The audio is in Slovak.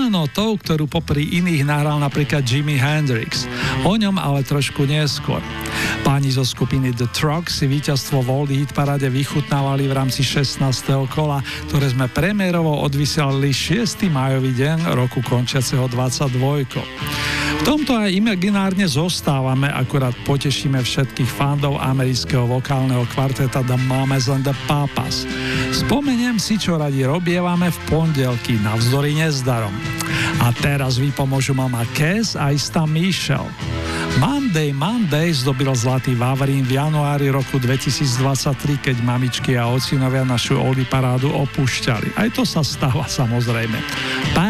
notou, ktorú popri iných nahral napríklad Jimi Hendrix. O ňom ale trošku neskôr. Páni zo skupiny The Trucks si víťazstvo v Oldie Hit paráde vychutnávali v rámci 16. kola, ktoré sme premiérovo odvysielali 6. májový deň roku končiaceho 22. V tomto aj imaginárne zostávame, akurát potešíme všetkých fandov amerického vokálneho kvarteta The Mamas and the Papas. Spomeniem si, čo radi robievame v pondelky navzdory nezdarom. A teraz vypomôžu mama Cass a istá Michelle. Monday zdobil zlatý Vavrín v januári roku 2023, keď mamičky a ocinovia našu oldie parádu opúšťali. Aj to sa stáva samozrejme.